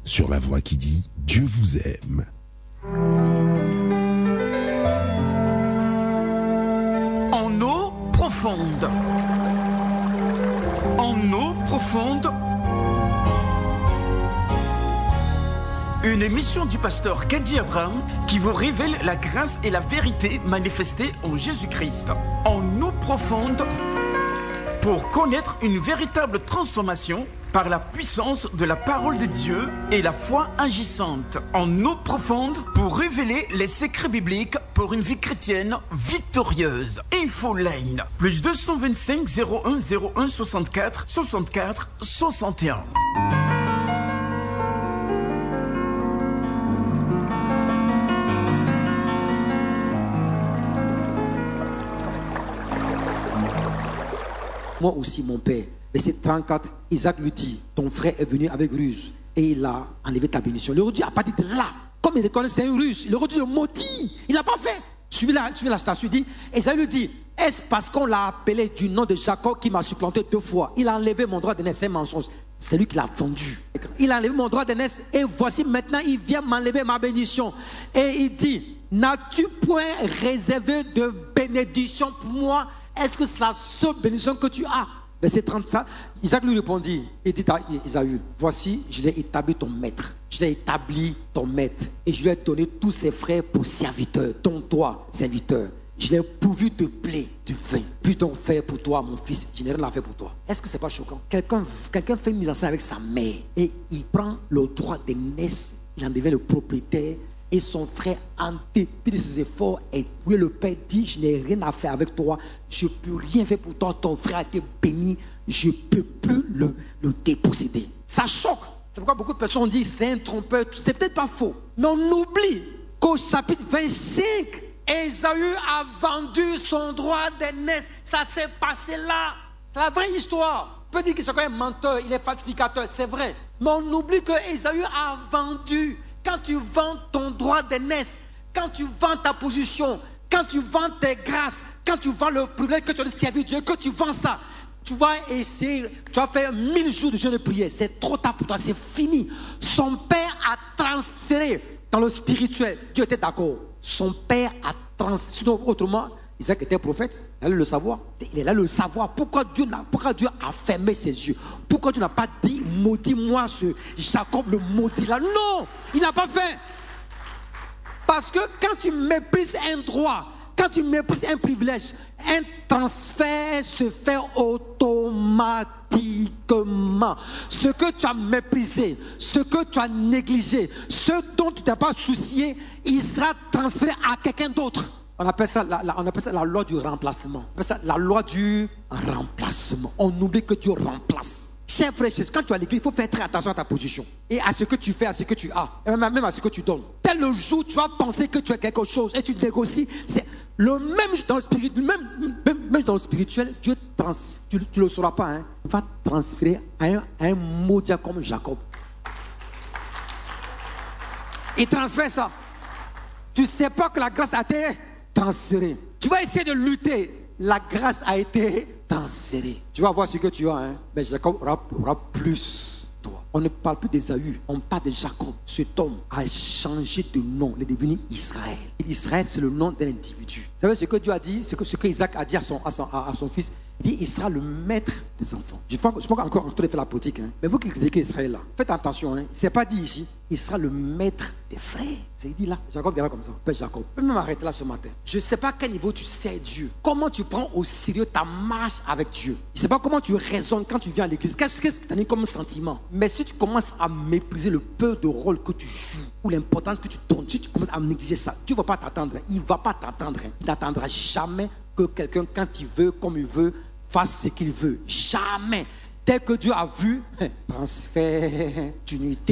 sur la voix qui dit Dieu vous aime. En eau profonde. En eau profonde. Une émission du pasteur Kenji Abraham qui vous révèle la grâce et la vérité manifestées en Jésus-Christ. En eau profonde, pour connaître une véritable transformation par la puissance de la parole de Dieu et la foi agissante. En eau profonde, pour révéler les secrets bibliques pour une vie chrétienne victorieuse. Infoline, plus 225 01 01 64 64 61. Moi aussi, mon père. Verset 34, Isaac lui dit, ton frère est venu avec ruse et il a enlevé ta bénédiction. Il aurait dû, à partir de là, comme il reconnaît c'est une ruse, il aurait dû le maudire. Il n'a pas fait. Suivez la station, dit, Isaac lui dit, est-ce parce qu'on l'a appelé du nom de Jacob qui m'a supplanté 2 fois? Il a enlevé mon droit d'aînesse, c'est un mensonge. C'est lui qui l'a vendu. Il a enlevé mon droit d'aînesse et voici maintenant il vient m'enlever ma bénédiction. Et il dit, n'as-tu point réservé de bénédiction pour moi? Est-ce que c'est la seule bénédiction que tu as? Verset 35, Isaac lui répondit, il dit à Isaü, voici, je l'ai établi ton maître. Je l'ai établi ton maître. Et je lui ai donné tous ses frères pour serviteurs, dont toi, serviteur. Je l'ai pourvu de blé, de vin. Puis donc faire pour toi, mon fils, je n'ai rien à faire pour toi. Est-ce que c'est pas choquant? Quelqu'un fait une mise en scène avec sa mère et il prend le droit d'aînesse, il en devient le propriétaire. Et son frère, en dépit de ses efforts, et puis le père dit, je n'ai rien à faire avec toi, je ne peux rien faire pour toi, ton frère a été béni, je ne peux plus le déposséder. Ça choque. C'est pourquoi beaucoup de personnes disent, c'est un trompeur, c'est peut-être pas faux. Mais on oublie qu'au chapitre 25, Ésaü a vendu son droit d'aînesse. Ça s'est passé là. C'est la vraie histoire. On peut dire que c'est un menteur, il est falsificateur, c'est vrai. Mais on oublie que Ésaü a vendu. Quand tu vends ton droit d'aînesse, quand tu vends ta position, quand tu vends tes grâces, quand tu vends le privilège que tu as de servir Dieu, que tu vends ça, tu vas essayer, tu vas faire 1000 jours de jeûne de prière. C'est trop tard pour toi, c'est fini. Son père a transféré dans le spirituel. Dieu était d'accord. Son père a transféré. Autrement, Isaac était prophète, il allait le savoir. Il allait le savoir. Pourquoi Dieu a fermé ses yeux? Pourquoi Dieu n'a pas dit, maudis-moi ce Jacob le maudit là? Non, il n'a pas fait. Parce que quand tu méprises un droit, quand tu méprises un privilège, un transfert se fait automatiquement. Ce que tu as méprisé, ce que tu as négligé, ce dont tu t'es pas soucié, il sera transféré à quelqu'un d'autre. On appelle ça la loi du remplacement. On appelle ça la loi du remplacement. On oublie que Dieu remplace. Chers frères, quand tu es à l'église, il faut faire très attention à ta position. Et à ce que tu fais, à ce que tu as. Et même à ce que tu donnes. Tel le jour où tu vas penser que tu as quelque chose et tu négocies, c'est le même dans le spirituel. Même dans le spirituel, Dieu, tu ne le sauras pas, hein, va transférer à un maudit comme Jacob. Il transfère ça. Tu ne sais pas que la grâce a été transférée. Tu vas essayer de lutter. La grâce a été transférée. Tu vas voir ce que tu as. Hein? Mais Jacob aura plus toi. On ne parle plus d'Ésaü. On parle de Jacob. Cet homme a changé de nom. Il est devenu Israël. Et Israël, c'est le nom d'un individu. Vous savez ce que Dieu a dit? Ce que Isaac a dit à son fils? Il dit, il sera le maître des enfants. Je ne sais pas encore en train de faire la politique. Hein? Mais vous qui critiquez Israël là, faites attention. Hein? Ce n'est pas dit ici. Il sera le maître des frères. C'est dit là. Jacob verra comme ça. Père Jacob. Je peux même arrêter là ce matin. Je ne sais pas à quel niveau tu sais Dieu. Comment tu prends au sérieux ta marche avec Dieu. Je ne sais pas comment tu raisonnes quand tu viens à l'église. Qu'est-ce que tu as dit comme sentiment? Mais si tu commences à mépriser le peu de rôle que tu joues ou l'importance que tu donnes, si tu commences à négliger ça, Dieu ne va pas t'attendre. Il ne va pas t'attendre. Il n'attendra jamais que quelqu'un, quand il veut, comme il veut, fasse ce qu'il veut. Jamais. Dès que Dieu a vu, transfert d'unité.